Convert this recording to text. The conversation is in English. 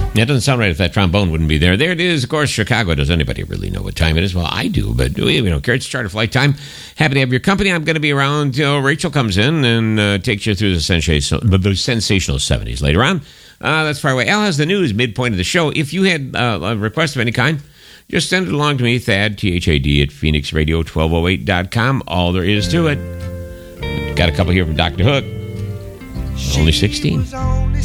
That doesn't sound right if that trombone wouldn't be there. There it is. Of course, Chicago. Does anybody really know what time it is? Well, I do, but we don't care. It's charter flight time. Happy to have your company. I'm going to be around. Rachel comes in and takes you through the sensational 70s later on. That's far away. Al has the news, midpoint of the show. If you had a request of any kind, just send it along to me, Thad, Thad, at PhoenixRadio1208.com. All there is to it. Got a couple here from Dr. Hook. Only 16.